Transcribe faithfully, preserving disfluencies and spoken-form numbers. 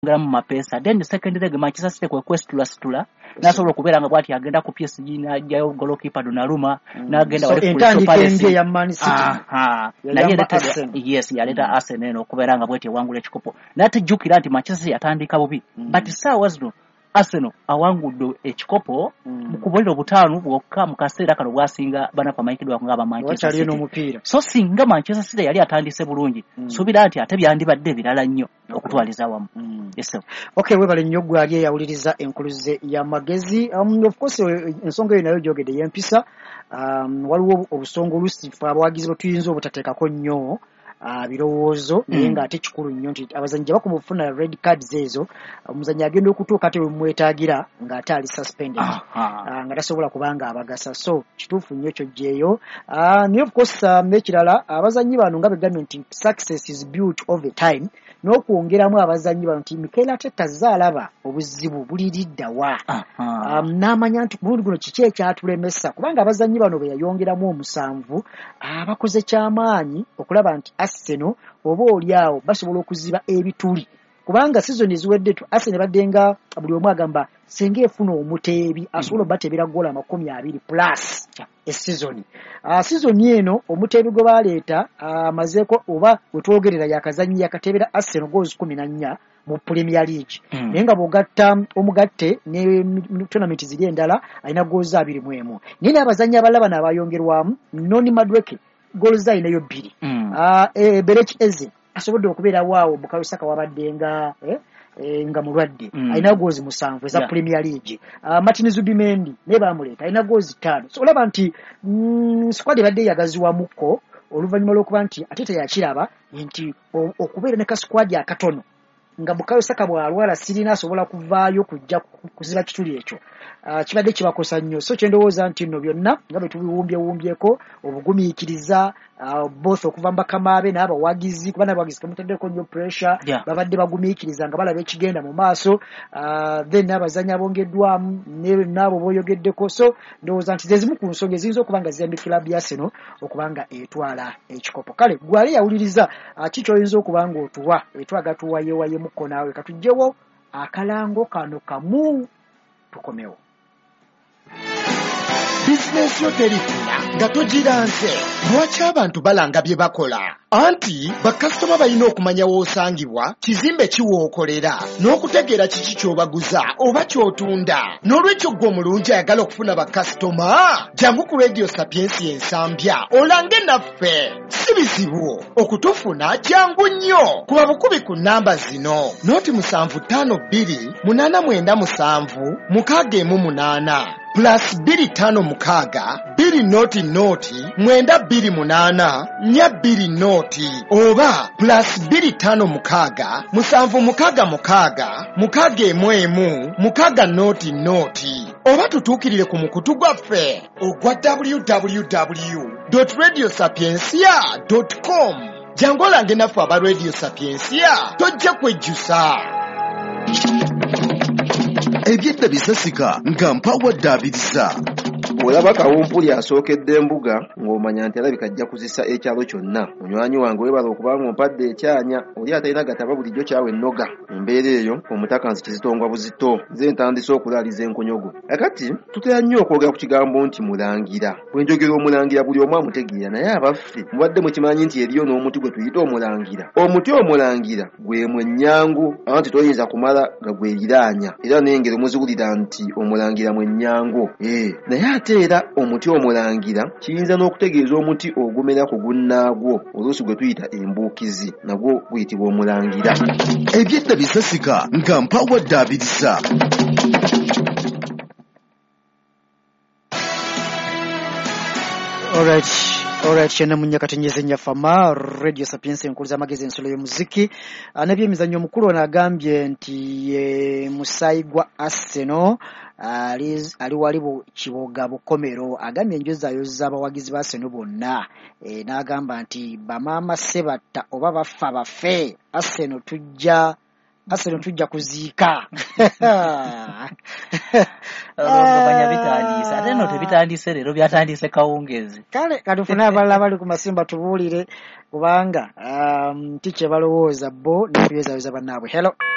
mu mapesa then the second leg Manchester City kwe kwestula situla nasobola kubeera nga bwati agenda ku P S G n'ajjayo goalkeeper Donnarumma n'agenda wali ku Crystal Palace ya Man City aha naye leta yes yaleta Arsenal eno kubeera nga bwati wangula ekikopo natujjukira nti Manchester City yatandika bubi but saawa zino Arsenal awangudde ekikopo mu kubulira obutaano bwokka mu kaseera kano bwasinga bana pa Mike Dwako ngaba Manchester City so singa Manchester City yali atandise bulungi subira nti ate byandibadde birala nnyo okutwaliza wamu yes okay webale nnyo gwali yawuliriza enkuluze ya magezi um, of course ensonga yo nayo jogede yempisa um, waliwo obusongo lusifa abawagizi batuyinza obutateekako nnyo Uh, birowoozo naye mm. nga ate kikulu nnyo nti abazannyi bakoma okufuna red cards ezo omuzannyi agenda okutuuka ate wemwetaagira ng'ate ali suspended uh, nga tasobola kubanga abagasa so kituufu nnyo ekyo gyeyo uh, naye of course uh, n'ekirala abazannyi bano nga begambye nti success is built over time n'okwongeramu abazannyi bano nti Mikel Arteta zaalaba obuzibu buliriddawa um, n'amanya nti mulundi guno kiki ekyatulemesa kubanga abazannyi bano bwe yayongeramu omusanvu abakoze uh, kyamaanyi okulaba nti Arsenal oba oliawo basobola okuziba ebituli kubanga season eziwedde tu Arsenal baddenga buli omu agamba senge efuna omuteebi asobola batebera gola makumi abiri plus e season a season eno omuteebi gwe baleeta amazeko oba wetwogerera yakazanyi yakatebera Arsenal goals kumi na nnya mu Premier League mm. Nenga bogatta omugatte ne tournament ziri endala alina goals abiri mu emu nini abazanyi abalaba n'abayongerwamu Noni Madueke goals za inayo bbiri mm. uh, e, Berech Eze asobodde okubeera waawo Bukayo Saka wabaddenga eh, eh, nga mulwadde mm. alina goals musanvu za yeah. Premier League uh, Martin Zubimendi ne bamuleta alina goals ttaano so olaba nti mm, squad ebadde yagaziwa mukko oluvannyuma lw'okuba nti Arteta yakiraba nti okubeera ne ka squad akatono nga Bukayo Saka bw'alwala sirina asobola kuvaayo kujja kuziba kituli ekyo uh, kibadde kibakosa nnyo so kyendowooza nti nno byonna nga bwe tubiwumbyewumbyeko obugumiikiriza uh, both okuva mbakamabe n'abawagizi kuba n'abawagizi kamutaddeko nnyo pressure yeah. Babadde bagumiikiriza nga balaba ekigenda mu maaso uh, then n'abazanyi abongeddwamu n'abo boyogeddeko so ndowooza nti zezimu ku nsonga eziyinza okuba nga ziyambye kilabu ya Arsenal okuba nga etwala ekikopo kale gwali yawuliriza uh, kikyoyinza okuba nga otuwa etwaga tuwayewaye muko naawe katujjewo akalango kano kamu tukomewo business yo terifuna nga togiranze lwaki abantu balanga bye bakola anti bakasitoma balina okumanya w'osangibwa kizimbe kiwookolera n'okutegeera kiki ky'obaguza oba ky'otunda n'olwekyo gwe omulungi ayagala okufuna bakasitoma jangu ku Radio Sapiensi ensambya olange naffe si bizibu okutufuna kyangu nnyo kuba bukubi ku nnamba zino noti musanvu ttaano bbiri munaana mwenda musanvu mukaaga emu munaana plus biri tano mukaga biri noti noti mwenda biri munana nya biri noti oba plus biri tano mukaga musanvu mukaga mukaga mukaga emwemu mukaga noti noti oba tutukirire ku mukutu gwaffe ogwa w w w dot radio sapiensia dot com jangolange naffe aba Radio Sapiensia tojja kwejjusa ebyedda bisasika nga mpawa ddabiriza olaba kawumpuli asookedde embuga ng'omanya nti alabika ajja kuzisa ekyalo kyonna munywanyi wange webala okubanga ompadde ekyanya oli atalina gataba bulijjo kyawe ennoga embeera eyo omutaka nsi kizitongwa buzito nze ntandise okulaaliza enkonyogo akati tutera nnyo okwogera ku kigambo nti mulangira bwe njogera omulangira buli omu amutegeera naye abaffe mubadde mukimanyi nti eriyo n'omuti gwe tuyita omulangira omuti omulangira gwe mwenyangu anti toyinza kumala nga gweyiraanya era n'engero muziwulira nti omulangira mwenyangu ee naye ate era omuti omulangira kiyinza n'okutegeeza omuti ogumera ku gunnaagwo oluusi gwe tuyita embuukizi nagwo guyitibwa omulangira ebyedda bisasika nga mpawa ddabiriza alright alright kyena munyakatenyeze nyafama Radio Sapiensi enkuliza amagezi ensolo y'omuziki n'ebyemizannyo omukulu ono agambye nti e, musayi gwa Arsenal ali ali walibo kiboga bukomero agambye enjozayo z'abawagizi ba Arsenal bonna e, n'agamba nti bamaama sebatta oba bafa bafe Arsenal tujja Arsenal tujja kuziika banya bitandise ate no tebitandise lero byatandise kawungezi kale katufuna abalala bali ku masimba tubuulire kubanga um, tiche balowooza bo n'ebyezaweza bannaabwe hello